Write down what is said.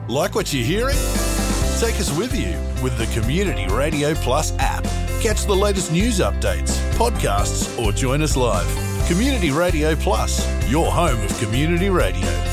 Like what you're hearing? Take us with you with the Community Radio Plus app. Catch the latest news updates, podcasts, or join us live. Community Radio Plus, your home of community radio.